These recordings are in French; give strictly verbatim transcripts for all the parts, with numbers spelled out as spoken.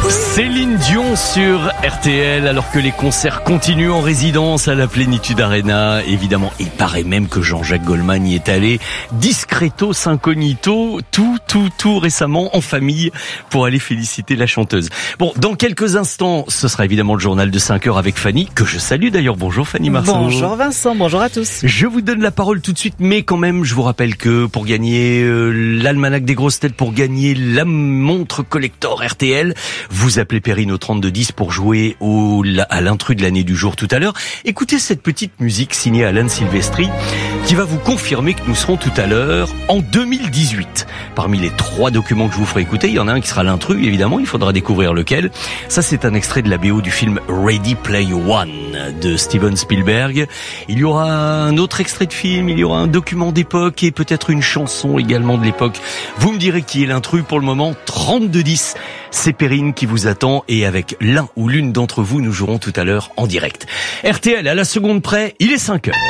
Céline Dion sur R T L, alors que les concerts continuent en résidence à la Plénitude Arena. Évidemment, il paraît même que Jean-Jacques Goldman y est allé discretos incognito, tout, tout, tout récemment en famille pour aller féliciter la chanteuse. Bon, dans quelques instants, ce sera évidemment le journal de cinq heures avec Fanny, que je salue d'ailleurs. Bonjour Fanny Marceau. Bonjour Vincent, bonjour à tous. Je vous donne la parole tout de suite, mais quand même, je vous rappelle que pour gagner euh, l'almanach des grosses têtes, pour gagner la montre collector R T L, vous appelez Perrine au trente-deux dix pour jouer au, à l'intrus de l'année du jour tout à l'heure. Écoutez cette petite musique signée Alan Silvestri qui va vous confirmer que nous serons tout à l'heure en deux mille dix-huit. Parmi les trois documents que je vous ferai écouter, il y en a un qui sera l'intrus, évidemment, il faudra découvrir lequel. Ça, c'est un extrait de la B O du film Ready Player One de Steven Spielberg. Il y aura un autre extrait de film, il y aura un document d'époque et peut-être une chanson également de l'époque. Vous me direz qui est l'intrus. Pour le moment, trente-deux dix. C'est Perrine qui vous attend et avec l'un ou l'une d'entre vous, nous jouerons tout à l'heure en direct. R T L à la seconde près, il est cinq heures.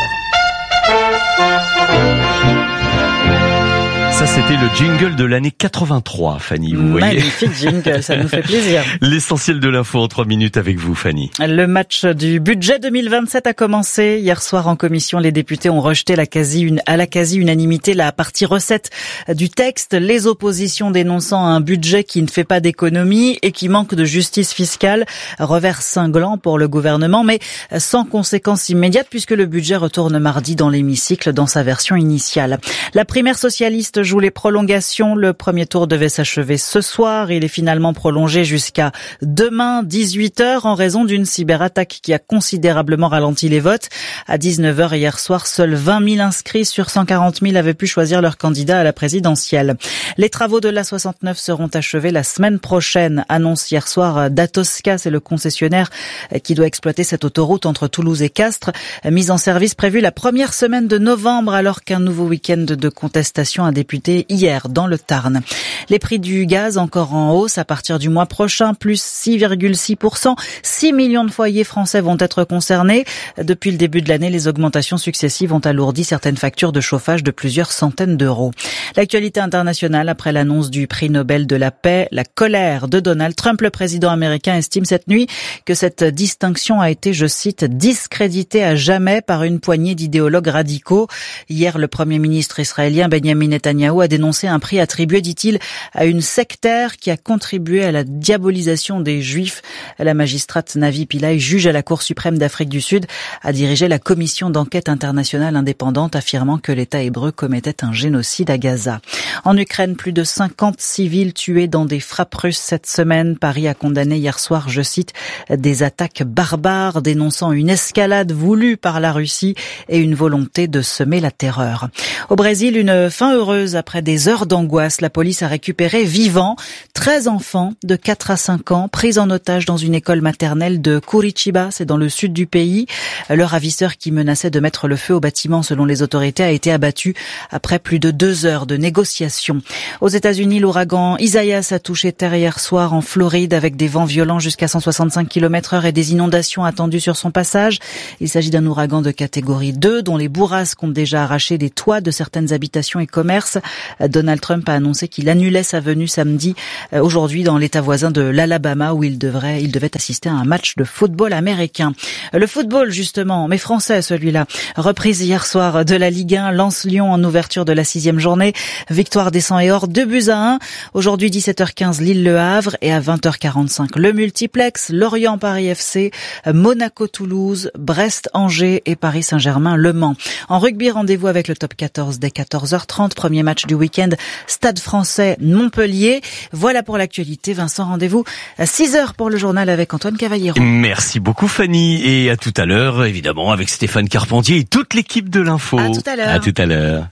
Ça, c'était le jingle de l'année quatre-vingt-trois, Fanny, vous voyez. Magnifique jingle, ça nous fait plaisir. L'essentiel de l'info en trois minutes avec vous, Fanny. Le match du budget deux mille vingt-sept a commencé. Hier soir, en commission, les députés ont rejeté la quasi une, à la quasi-unanimité la partie recette du texte. Les oppositions dénonçant un budget qui ne fait pas d'économie et qui manque de justice fiscale. Revers cinglant pour le gouvernement, mais sans conséquences immédiates puisque le budget retourne mardi dans l'hémicycle dans sa version initiale. La primaire socialiste joue les prolongations. Le premier tour devait s'achever ce soir. Il est finalement prolongé jusqu'à demain, dix-huit heures, en raison d'une cyberattaque qui a considérablement ralenti les votes. À dix-neuf heures hier soir, seuls vingt mille inscrits sur cent quarante mille avaient pu choisir leur candidat à la présidentielle. Les travaux de l'A soixante-neuf seront achevés la semaine prochaine. Annonce hier soir d'Atosca, c'est le concessionnaire qui doit exploiter cette autoroute entre Toulouse et Castres. Mise en service prévue la première semaine de novembre, alors qu'un nouveau week-end de contestation a débuté hier dans le Tarn. Les prix du gaz encore en hausse à partir du mois prochain, plus six virgule six pour cent. six millions de foyers français vont être concernés. Depuis le début de l'année, les augmentations successives ont alourdi certaines factures de chauffage de plusieurs centaines d'euros. L'actualité internationale après l'annonce du prix Nobel de la paix, la colère de Donald Trump. Le président américain estime cette nuit que cette distinction a été, je cite, discréditée à jamais par une poignée d'idéologues radicaux. Hier, le premier ministre israélien Benjamin Netanyahu a dénoncé un prix attribué, dit-il, à une sectaire qui a contribué à la diabolisation des Juifs. La magistrate Navi Pillay, juge à la Cour suprême d'Afrique du Sud, a dirigé la commission d'enquête internationale indépendante, affirmant que l'État hébreu commettait un génocide à Gaza. En Ukraine, plus de cinquante civils tués dans des frappes russes cette semaine. Paris a condamné hier soir, je cite, des attaques barbares, dénonçant une escalade voulue par la Russie et une volonté de semer la terreur. Au Brésil, une fin heureuse après des heures d'angoisse. La police a récupéré vivants treize enfants de quatre à cinq ans pris en otage dans une école maternelle de Curitiba, c'est dans le sud du pays. Le ravisseur qui menaçait de mettre le feu au bâtiment selon les autorités a été abattu après plus de deux heures de négociations. Aux États-Unis, l'ouragan Isaias a touché terre hier soir en Floride avec des vents violents jusqu'à cent soixante-cinq kilomètres heure et des inondations attendues sur son passage. Il s'agit d'un ouragan de catégorie deux dont les bourrasques ont déjà arraché des toits de certaines habitations et commerces. Donald Trump a annoncé qu'il annulait sa venue samedi, euh, aujourd'hui dans l'état voisin de l'Alabama où il devrait, il devait assister à un match de football américain. Le football justement, mais français celui-là. Reprise hier soir de la Ligue un, Lens-Lyon en ouverture de la sixième journée. Victoire des Sang et Or, deux buts à un. Aujourd'hui dix-sept heures quinze, Lille-Le Havre et à vingt heures quarante-cinq, le multiplex, Lorient-Paris F C, Monaco-Toulouse, Brest-Angers et Paris Saint-Germain-Le Mans. En rugby, rendez-vous avec le top quatorze dès quatorze heures trente, premier match du week-end, Stade Français Montpellier. Voilà pour l'actualité. Vincent, rendez-vous à six heures pour le journal avec Antoine Cavallero. Merci beaucoup Fanny et à tout à l'heure évidemment avec Stéphane Carpentier et toute l'équipe de l'info. À tout à l'heure. À tout à l'heure.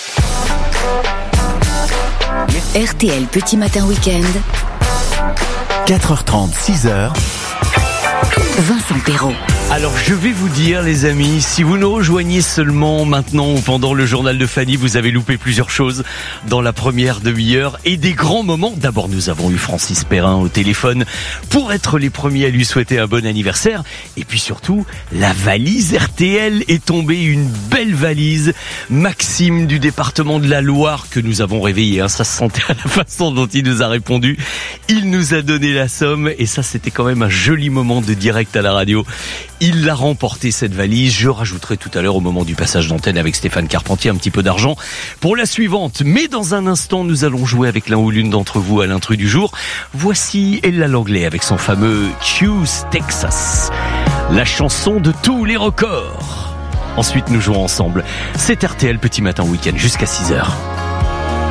R T L Petit Matin Week-end. quatre heures trente, six heures. Vincent Perrault. Alors je vais vous dire les amis, si vous nous rejoignez seulement maintenant ou pendant le journal de Fanny, vous avez loupé plusieurs choses dans la première demi-heure et des grands moments. D'abord nous avons eu Francis Perrin au téléphone pour être les premiers à lui souhaiter un bon anniversaire. Et puis surtout, la valise R T L est tombée, une belle valise. Maxime du département de la Loire que nous avons réveillé, hein, ça se sentait à la façon dont il nous a répondu. Il nous a donné la somme et ça c'était quand même un joli moment de direct à la radio. Il l'a remporté cette valise. Je rajouterai tout à l'heure au moment du passage d'antenne avec Stéphane Carpentier un petit peu d'argent pour la suivante. Mais dans un instant, nous allons jouer avec l'un ou l'une d'entre vous à l'intrus du jour. Voici Ella Langlais avec son fameux Choose Texas, la chanson de tous les records. Ensuite, nous jouons ensemble. C'est R T L Petit Matin Week-end jusqu'à six heures.